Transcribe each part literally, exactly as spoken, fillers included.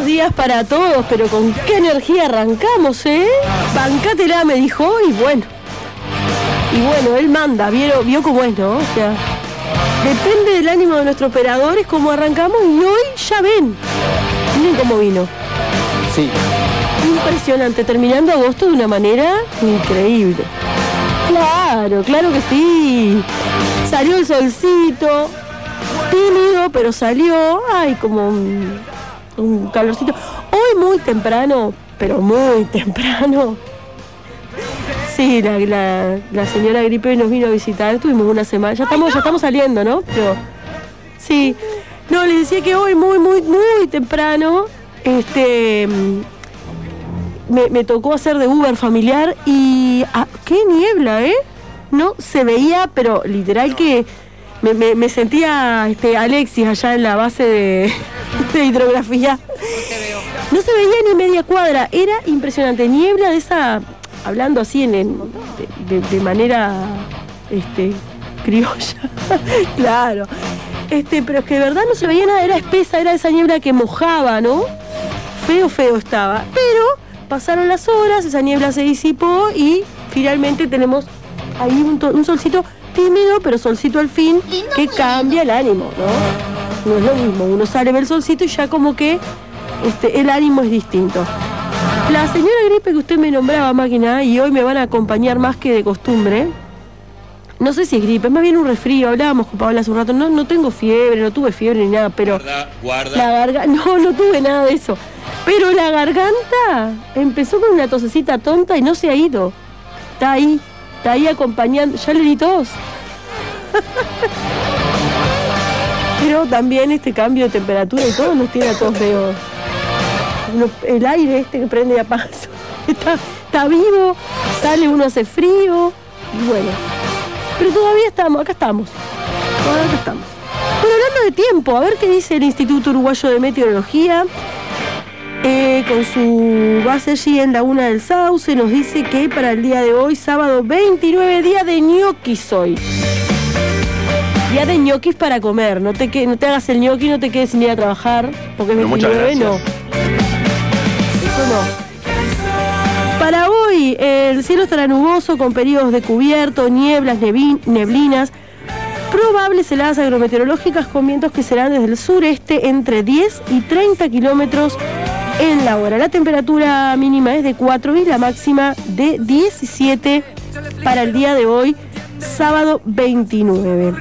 Buenos días para todos, pero con qué energía arrancamos, ¿eh? Bancátela, me dijo, y bueno. Y bueno, él manda, vio, vio cómo es, ¿no? O sea, depende del ánimo de nuestro operador, es como arrancamos y hoy ya ven. Miren cómo vino. Sí. Impresionante, terminando agosto de una manera increíble. Claro, claro que sí. Salió el solcito, tímido, pero salió, ay, como un, un calorcito. Hoy muy temprano, pero muy temprano. Sí, la, la, la señora Gripe nos vino a visitar, tuvimos una semana, ya estamos, ya estamos saliendo, ¿no? Pero sí, no, les decía que hoy muy, muy, muy temprano, este, me, me tocó hacer de Uber familiar y ah, qué niebla, ¿eh? No se veía, pero literal que me, me, me sentía este, Alexis allá en la base de, de hidrografía. No se veía ni media cuadra, era impresionante, niebla de esa, hablando así en, en de, de, de manera este, criolla, claro. Este, pero es que de verdad no se veía nada, era espesa, era esa niebla que mojaba, ¿no? Feo, feo estaba. Pero pasaron las horas, esa niebla se disipó y finalmente tenemos ahí un, to- un solcito tímido, pero solcito al fin, que cambia el ánimo, ¿no? No es lo mismo, uno sale, ve el solcito y ya como que este, el ánimo es distinto. La señora Gripe que usted me nombraba, máquina, y hoy me van a acompañar más que de costumbre. No sé si es gripe, es más bien un resfrío. Hablábamos con Paola hace un rato. No, no tengo fiebre, no tuve fiebre ni nada, pero Guarda, guarda. la garganta, no, no tuve nada de eso. Pero la garganta empezó con una tosecita tonta y no se ha ido. Está ahí, está ahí acompañando. Ya le di tos. Pero también este cambio de temperatura y todo nos tiene a todos medio. El aire este que prende y apaga. Está, está vivo, sale uno hace frío. Y bueno. Pero todavía estamos, acá estamos. Todavía acá estamos. Bueno, hablando de tiempo, a ver qué dice el Instituto Uruguayo de Meteorología. Eh, con su base allí en Laguna del Sauce, nos dice que para el día de hoy, sábado veintinueve, día de ñoquis hoy. Día de ñoquis para comer. No te, que, no te hagas el ñoqui, no te quedes sin ir a trabajar, porque es veintinueve, no. Eso no. Para hoy, el cielo estará nuboso con periodos de cubierto, nieblas, neblin, neblinas, probables heladas agrometeorológicas con vientos que serán desde el sureste entre diez y treinta kilómetros en la hora. La temperatura mínima es de cuatro y la máxima de diecisiete para el día de hoy, sábado veintinueve.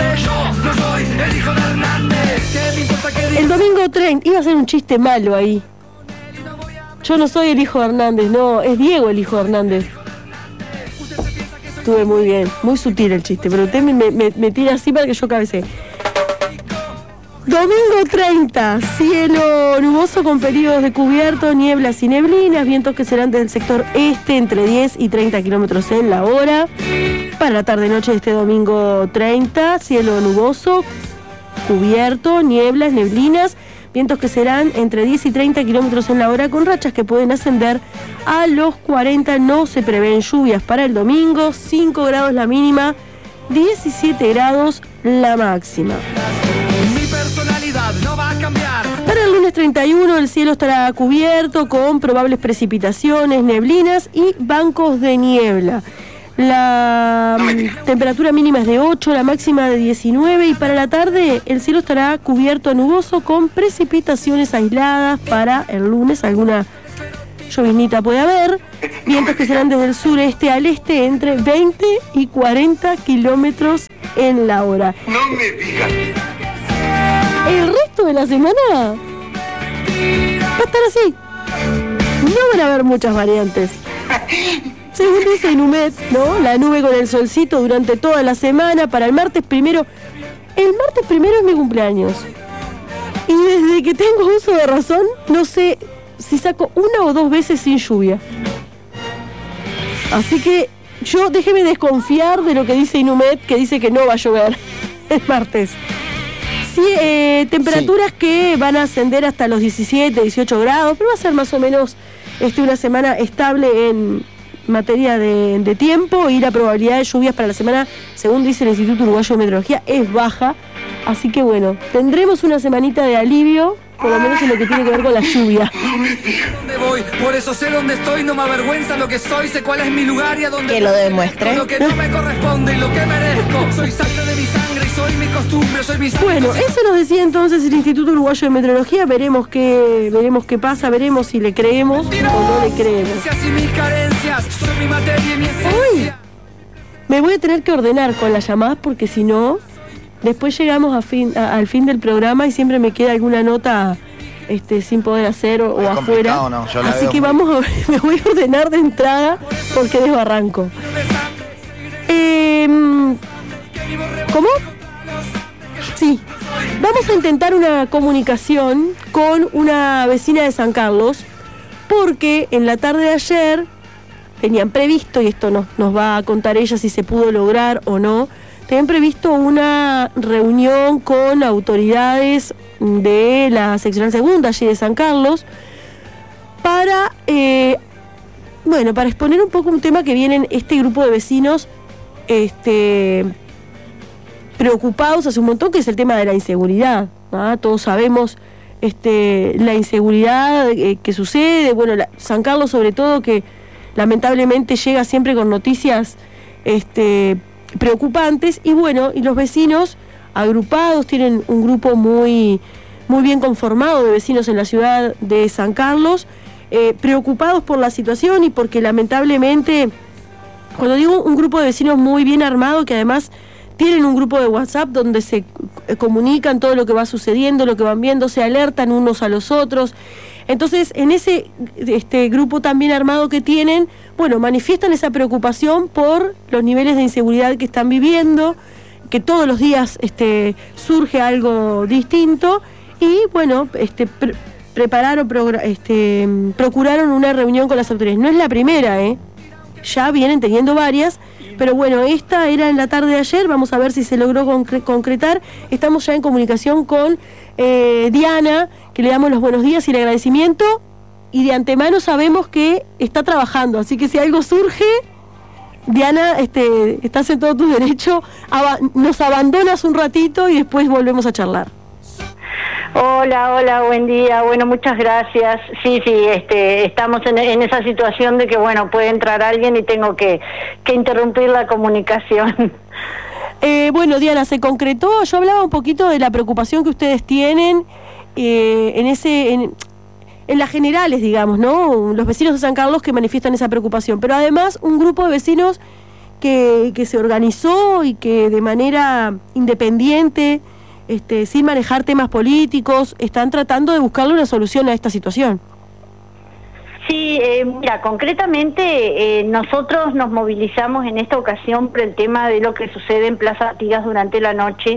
El domingo treinta, iba a ser un chiste malo ahí. Yo no soy el hijo de Hernández, no, es Diego el hijo de Hernández. Estuve muy bien, muy sutil el chiste, pero usted me, me, me tira así para que yo cabecee. Domingo treinta, cielo nuboso con periodos de cubierto, nieblas y neblinas, vientos que serán del sector este entre diez y treinta kilómetros en la hora. Para la tarde-noche de este domingo treinta, cielo nuboso, cubierto, nieblas, neblinas, vientos que serán entre diez y treinta kilómetros en la hora con rachas que pueden ascender a los cuarenta. No se prevén lluvias para el domingo, cinco grados la mínima, diecisiete grados la máxima. Mi personalidad no va a cambiar. Para el lunes treinta y uno el cielo estará cubierto con probables precipitaciones, neblinas y bancos de niebla. La mm, temperatura mínima es de ocho, la máxima de diecinueve y para la tarde el cielo estará cubierto nuboso con precipitaciones aisladas para el lunes, alguna llovinita puede haber, vientos que serán desde el sureste al este entre veinte y cuarenta kilómetros en la hora. No me digas. El resto de la semana va a estar así, no van a haber muchas variantes. Según dice Inumet, ¿no? La nube con el solcito durante toda la semana. Para el martes primero. El martes primero es mi cumpleaños. Y desde que tengo uso de razón, no sé si saco una o dos veces sin lluvia. Así que yo déjeme desconfiar de lo que dice Inumet, que dice que no va a llover el martes. Sí, eh, temperaturas sí. Que van a ascender hasta los diecisiete, dieciocho grados, pero va a ser más o menos este, una semana estable en materia de, de tiempo y la probabilidad de lluvias para la semana, según dice el Instituto Uruguayo de Meteorología, es baja. Así que bueno, tendremos una semanita de alivio, por lo menos en lo que tiene que ver con la lluvia. ¿Dónde voy? Por eso sé dónde estoy, no me avergüenza lo que soy, sé cuál es mi lugar y a dónde... Que lo demuestre. Lo que no me corresponde y lo que merezco. Soy sangre de mi sangre y soy mi costumbre, soy mi sangre. Bueno, eso nos decía entonces el Instituto Uruguayo de Meteorología. Veremos qué, veremos qué pasa, veremos si le creemos o no le creemos. Y mis carencias, soy mi materia y mi esencia. Uy, me voy a tener que ordenar con las llamadas porque si no, después llegamos a fin, a, al fin del programa y siempre me queda alguna nota este, sin poder hacer o, o afuera. No, Así que vamos a, me voy a ordenar de entrada porque desbarranco. Eh, ¿Cómo? Sí. Vamos a intentar una comunicación con una vecina de San Carlos porque en la tarde de ayer tenían previsto, y esto nos, nos va a contar ella si se pudo lograr o no, tenían previsto una reunión con autoridades de la seccional segunda allí de San Carlos para, eh, bueno, para exponer un poco un tema que vienen este grupo de vecinos este, preocupados hace un montón, que es el tema de la inseguridad, ¿no? Todos sabemos este, la inseguridad eh, que sucede, bueno, la, San Carlos sobre todo, que lamentablemente llega siempre con noticias este, preocupantes, y bueno, y los vecinos agrupados, tienen un grupo muy, muy bien conformado de vecinos en la ciudad de San Carlos, eh, preocupados por la situación y porque lamentablemente, cuando digo un grupo de vecinos muy bien armado, que además tienen un grupo de WhatsApp donde se comunican todo lo que va sucediendo, lo que van viendo, se alertan unos a los otros. Entonces, en ese este grupo tan bien armado que tienen, bueno, manifiestan esa preocupación por los niveles de inseguridad que están viviendo, que todos los días este, surge algo distinto, y bueno, este, pre prepararon, este, procuraron una reunión con las autoridades. No es la primera, ¿eh? Ya vienen teniendo varias, pero bueno, esta era en la tarde de ayer, vamos a ver si se logró concre concretar. Estamos ya en comunicación con eh, Diana, que le damos los buenos días y el agradecimiento, y de antemano sabemos que está trabajando, así que si algo surge, Diana, este, estás en todo tu derecho, Aba nos abandonas un ratito y después volvemos a charlar. Hola, hola, buen día. Bueno, muchas gracias. Sí, sí, este, estamos en, en esa situación de que, bueno, puede entrar alguien y tengo que, que interrumpir la comunicación. Eh, bueno, Diana, se concretó, yo hablaba un poquito de la preocupación que ustedes tienen eh, en ese... En, en las generales, digamos, ¿no? Los vecinos de San Carlos que manifiestan esa preocupación, pero además un grupo de vecinos que, que se organizó y que de manera independiente, este, sin manejar temas políticos, están tratando de buscarle una solución a esta situación. Sí, eh, mira, concretamente eh, nosotros nos movilizamos en esta ocasión por el tema de lo que sucede en Plaza Artigas durante la noche,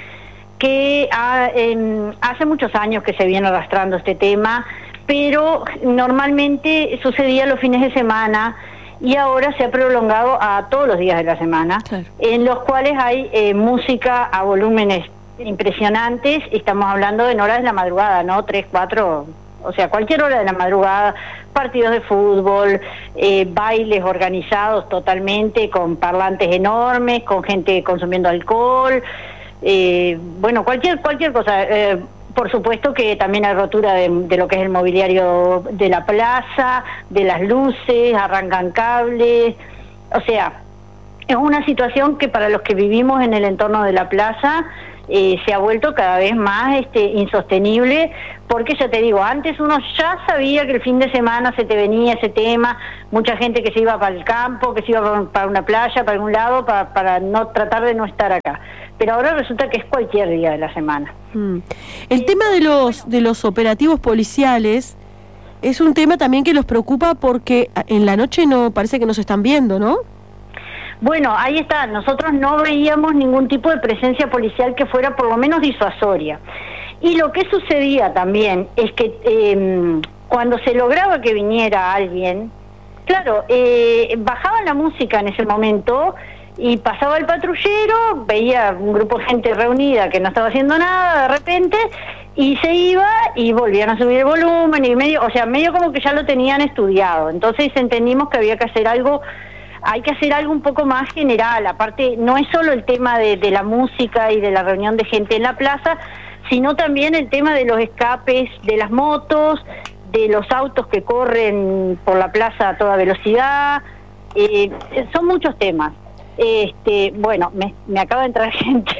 que ha, eh, hace muchos años que se viene arrastrando este tema, pero normalmente sucedía los fines de semana y ahora se ha prolongado a todos los días de la semana, claro, en los cuales hay eh, música a volúmenes impresionantes. Estamos hablando en horas de la madrugada, ¿no? Tres, cuatro, o sea, cualquier hora de la madrugada, partidos de fútbol, eh, bailes organizados totalmente, con parlantes enormes, con gente consumiendo alcohol, eh, bueno, cualquier, cualquier cosa. Eh, Por supuesto que también hay rotura de, de lo que es el mobiliario de la plaza, de las luces, arrancan cables, o sea, es una situación que para los que vivimos en el entorno de la plaza eh, se ha vuelto cada vez más este, insostenible, porque ya te digo, antes uno ya sabía que el fin de semana se te venía ese tema, mucha gente que se iba para el campo, que se iba para una playa, para algún lado, para, para no tratar de no estar acá. Pero ahora resulta que es cualquier día de la semana. Mm. El tema de los de los operativos policiales es un tema también que los preocupa porque en la noche no parece que nos están viendo, ¿no? Bueno, ahí está. Nosotros no veíamos ningún tipo de presencia policial que fuera por lo menos disuasoria. Y lo que sucedía también es que eh, cuando se lograba que viniera alguien, claro, eh, bajaban la música en ese momento y pasaba el patrullero, veía un grupo de gente reunida que no estaba haciendo nada de repente, y se iba y volvían a subir el volumen, y medio, o sea, medio como que ya lo tenían estudiado. Entonces entendimos que había que hacer algo hay que hacer algo un poco más general. Aparte, no es solo el tema de, de la música y de la reunión de gente en la plaza, sino también el tema de los escapes de las motos, de los autos que corren por la plaza a toda velocidad. Eh, son muchos temas. Este, bueno, me, me acaba de entrar gente.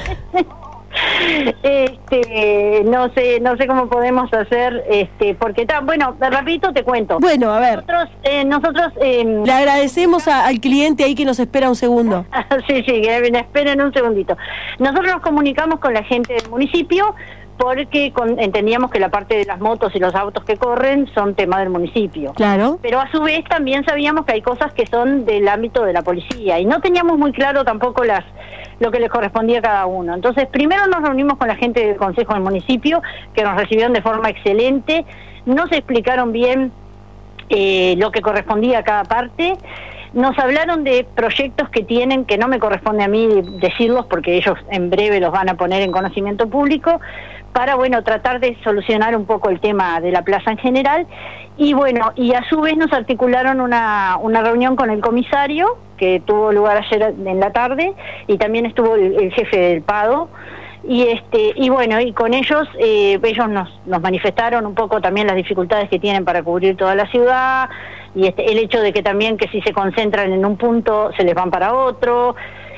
Este, no sé, no sé cómo podemos hacer, este, porque está, bueno, rapidito te cuento. Bueno, a ver. Nosotros, eh, nosotros eh, le agradecemos a, al cliente ahí que nos espera un segundo. sí, sí, que me esperen un segundito. Nosotros nos comunicamos con la gente del municipio porque con, entendíamos que la parte de las motos y los autos que corren son tema del municipio. Claro. Pero a su vez también sabíamos que hay cosas que son del ámbito de la policía y no teníamos muy claro tampoco las lo que les correspondía a cada uno. Entonces, primero nos reunimos con la gente del Consejo del Municipio, que nos recibieron de forma excelente, nos explicaron bien eh, lo que correspondía a cada parte, nos hablaron de proyectos que tienen, que no me corresponde a mí decirlos, porque ellos en breve los van a poner en conocimiento público, para, bueno, tratar de solucionar un poco el tema de la plaza en general, y bueno, y a su vez nos articularon una, una reunión con el comisario, que tuvo lugar ayer en la tarde, y también estuvo el, el jefe del Pado, y este y bueno, y con ellos, eh, ellos nos, nos manifestaron un poco también las dificultades que tienen para cubrir toda la ciudad, y este, el hecho de que también que si se concentran en un punto se les van para otro,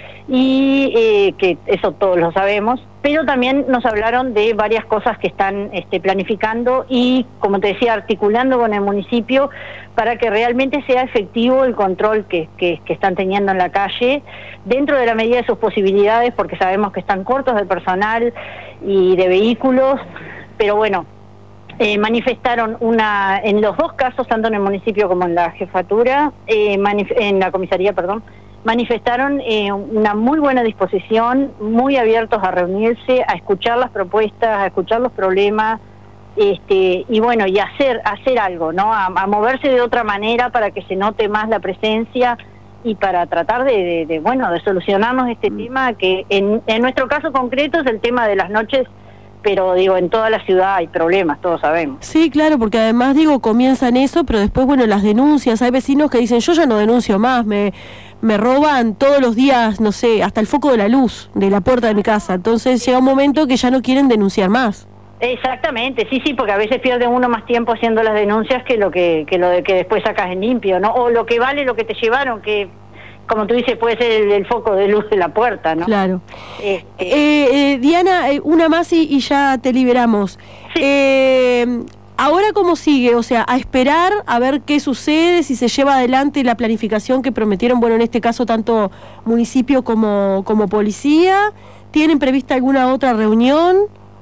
y eh, que eso todos lo sabemos, pero también nos hablaron de varias cosas que están este, planificando y, como te decía, articulando con el municipio para que realmente sea efectivo el control que, que, que están teniendo en la calle, dentro de la medida de sus posibilidades, porque sabemos que están cortos de personal y de vehículos, pero bueno, eh, manifestaron una, en los dos casos, tanto en el municipio como en la jefatura, eh, en la comisaría, perdón, manifestaron eh, una muy buena disposición, muy abiertos a reunirse, a escuchar las propuestas, a escuchar los problemas, este, y bueno, y hacer hacer algo, ¿no? A, a moverse de otra manera para que se note más la presencia y para tratar de, de, de bueno, de solucionarnos este mm. tema que en, en nuestro caso concreto es el tema de las noches, pero digo, en toda la ciudad hay problemas, todos sabemos. Sí, claro, porque además, digo, comienzan eso, pero después, bueno, las denuncias, hay vecinos que dicen, yo ya no denuncio más, me, me roban todos los días, no sé, hasta el foco de la luz de la puerta de mi casa, entonces llega un momento que ya no quieren denunciar más. Exactamente, sí, sí, porque a veces pierde uno más tiempo haciendo las denuncias que lo que, que lo de que después sacas en limpio, ¿no? O lo que vale lo que te llevaron, que como tú dices, puede ser el, el foco de luz de la puerta, ¿no? Claro. Este... Eh, eh, Diana, eh, una más y, y ya te liberamos. Sí. Eh, ¿Ahora cómo sigue? O sea, a esperar a ver qué sucede, si se lleva adelante la planificación que prometieron, bueno, en este caso tanto municipio como, como policía. ¿Tienen prevista alguna otra reunión?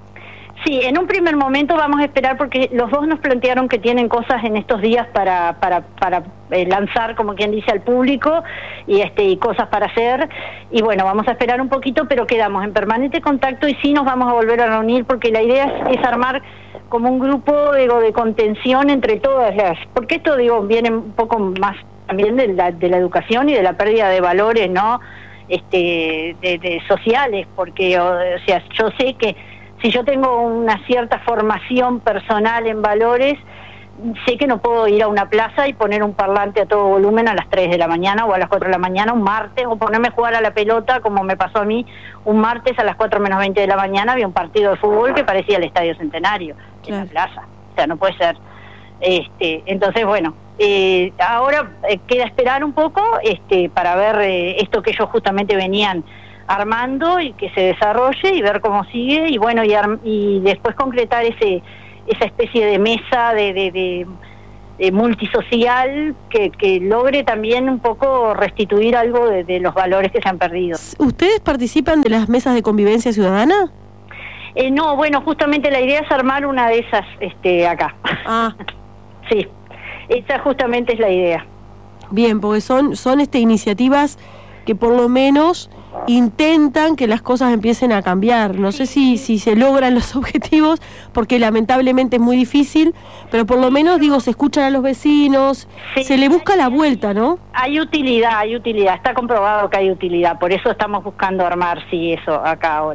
Sí, en un primer momento vamos a esperar porque los dos nos plantearon que tienen cosas en estos días para para para eh, lanzar, como quien dice, al público y este y cosas para hacer, y bueno, vamos a esperar un poquito, pero quedamos en permanente contacto y sí nos vamos a volver a reunir porque la idea es, es armar como un grupo, digo, de contención entre todas las, porque esto, digo, viene un poco más también de la, de la educación y de la pérdida de valores, ¿no? Este, de, de sociales, porque, o, o sea, yo sé que si yo tengo una cierta formación personal en valores, sé que no puedo ir a una plaza y poner un parlante a todo volumen a las tres de la mañana o a las cuatro de la mañana un martes, o ponerme a jugar a la pelota, como me pasó a mí, un martes a las cuatro menos veinte de la mañana había un partido de fútbol que parecía el Estadio Centenario, claro, en la plaza. O sea, no puede ser. Este, entonces, bueno, eh, ahora eh, queda esperar un poco este, para ver eh, esto que ellos justamente venían armando y que se desarrolle y ver cómo sigue y bueno y, y después concretar ese esa especie de mesa de, de, de, de multisocial que, que logre también un poco restituir algo de, de los valores que se han perdido. ¿Ustedes participan de las mesas de convivencia ciudadana? Eh, no, bueno, justamente la idea es armar una de esas este, acá. Ah. Sí, esa justamente es la idea. Bien, porque son, son este, iniciativas que por lo menos intentan que las cosas empiecen a cambiar. No sé si, si se logran los objetivos, porque lamentablemente es muy difícil, pero por lo menos, digo, se escuchan a los vecinos, sí, se le busca la vuelta, ¿no? Hay utilidad, hay utilidad, está comprobado que hay utilidad, por eso estamos buscando armar, sí, eso acá ahora.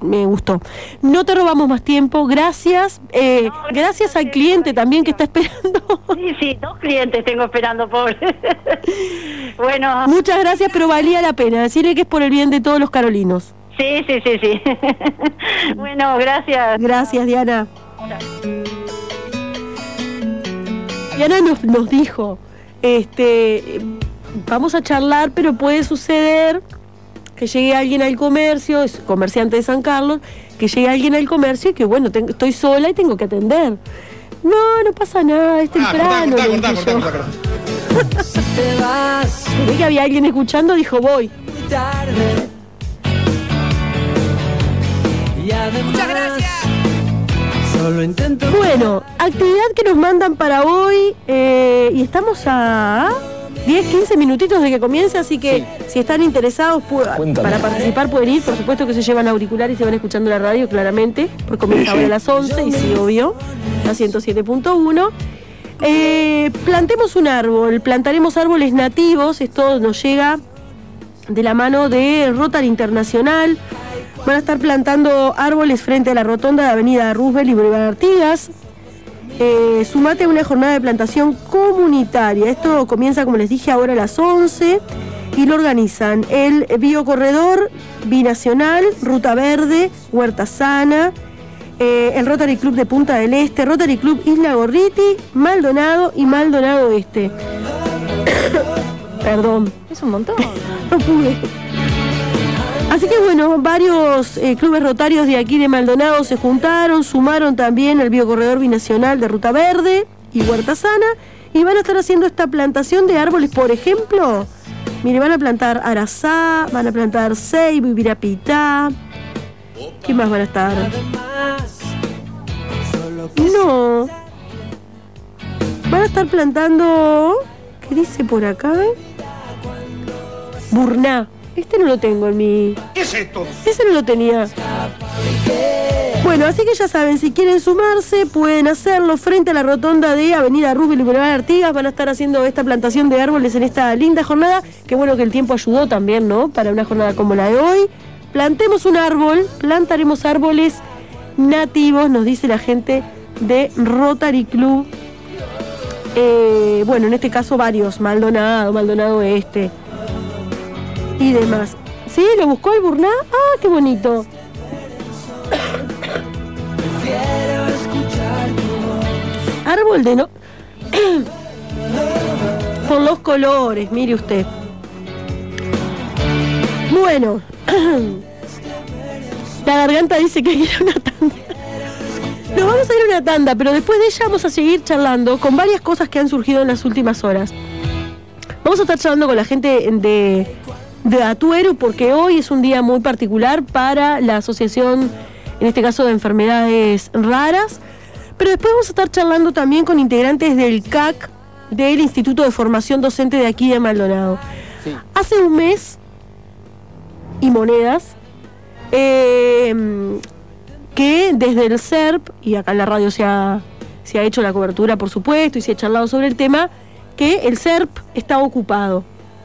me gustó. No te robamos más tiempo, gracias. Eh, No, gracias al gracias, cliente gracias. también que está esperando. Sí, sí, dos clientes tengo esperando, pobre. Bueno, Muchas gracias, pero valía la pena. Decirle que es por el bien de todos los carolinos. sí, sí, sí, sí. Bueno, gracias. Gracias, Diana. Diana nos, nos dijo, este, vamos a charlar, pero puede suceder que llegue alguien al comercio, es comerciante de San Carlos, que llegue alguien al comercio y que bueno, tengo, estoy sola y tengo que atender. No, no pasa nada, es temprano. Ah, cortá, le cortá, dije cortá, yo. cortá, cortá. Si te vas Se ve que había alguien escuchando, dijo voy. muy tarde. Y además, muchas gracias. Solo intento. Bueno, actividad que nos mandan para hoy eh, y estamos a diez, quince minutitos de que comience, así que Sí. si están interesados pu- Cuéntame. para participar pueden ir, por supuesto que se llevan auriculares y se van escuchando la radio claramente, porque comienza ahora a las once y sí, obvio, la ciento siete punto uno. Eh, plantemos un árbol, plantaremos árboles nativos, esto nos llega de la mano de Rotary Internacional. Van a estar plantando árboles frente a la rotonda de Avenida Roosevelt y Boulevard Artigas. Eh, sumate a una jornada de plantación comunitaria. Esto comienza, como les dije, ahora a las once y lo organizan el Biocorredor Binacional, Ruta Verde, Huerta Sana, eh, el Rotary Club de Punta del Este, Rotary Club Isla Gorriti, Maldonado y Maldonado Este. Perdón, Es un montón. no pude. Así que bueno, varios eh, clubes rotarios de aquí de Maldonado se juntaron, sumaron también el Biocorredor Binacional de Ruta Verde y Huerta Sana y van a estar haciendo esta plantación de árboles, por ejemplo. Mire, van a plantar arazá, van a plantar ceibo, ibirapitá. ¿Qué más van a estar? No. Van a estar plantando... ¿Qué dice por acá? Burná. Este no lo tengo en mi... ¿Qué es esto? Ese no lo tenía. Bueno, así que ya saben, si quieren sumarse, pueden hacerlo frente a la rotonda de Avenida Roosevelt y Boulevard Artigas. Van a estar haciendo esta plantación de árboles en esta linda jornada. Qué bueno que el tiempo ayudó también, ¿no? Para una jornada como la de hoy. Plantemos un árbol, plantaremos árboles nativos, nos dice la gente de Rotary Club. Eh, bueno, en este caso varios, Maldonado, Maldonado Este y demás. ¿Sí? ¿Lo buscó el Burná? ¡Ah, qué bonito! Árbol de no... Por los colores, mire usted. Bueno. La garganta dice que hay que ir a una tanda. Nos vamos a ir a una tanda, pero después de ella vamos a seguir charlando con varias cosas que han surgido en las últimas horas. Vamos a estar charlando con la gente de, de Atuero, porque hoy es un día muy particular para la asociación, en este caso de enfermedades raras. Pero después vamos a estar charlando también con integrantes del C A C, del Instituto de Formación Docente de aquí de Maldonado. Sí. Hace un mes y monedas, eh, que desde el S E R P, y acá en la radio se ha, se ha hecho la cobertura, por supuesto, y se ha charlado sobre el tema, que el S E R P está ocupado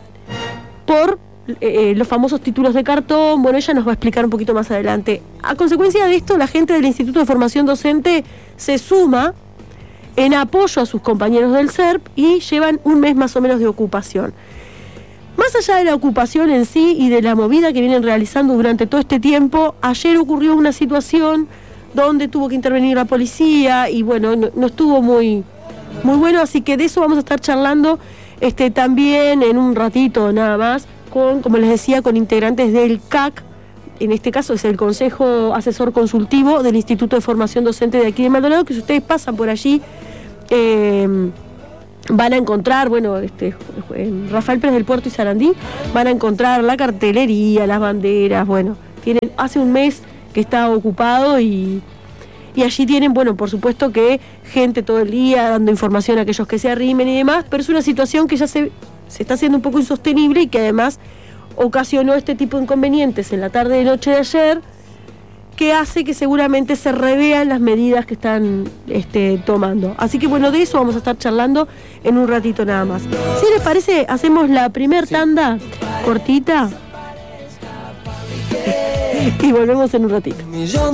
por eh, los famosos títulos de cartón. Bueno, ella nos va a explicar un poquito más adelante. A consecuencia de esto, la gente del Instituto de Formación Docente se suma en apoyo a sus compañeros del S E R P y llevan un mes más o menos de ocupación. Más allá de la ocupación en sí y de la movida que vienen realizando durante todo este tiempo, ayer ocurrió una situación donde tuvo que intervenir la policía y bueno, no, no estuvo muy, muy bueno, así que de eso vamos a estar charlando este, también en un ratito nada más, con, como les decía, con integrantes del C A C, en este caso es el Consejo Asesor Consultivo del Instituto de Formación Docente de aquí de Maldonado, que si ustedes pasan por allí, eh, van a encontrar, bueno, este, en Rafael Pérez del Puerto y Sarandí, van a encontrar la cartelería, las banderas, bueno, tienen, hace un mes que está ocupado y, y allí tienen, bueno, por supuesto que gente todo el día dando información a aquellos que se arrimen y demás, pero es una situación que ya se, se está haciendo un poco insostenible y que además ocasionó este tipo de inconvenientes en la tarde y noche de ayer, que hace que seguramente se revean las medidas que están este, tomando. Así que bueno, de eso vamos a estar charlando en un ratito nada más. Si les parece, hacemos la primer tanda cortita. Y volvemos en un ratito. Millón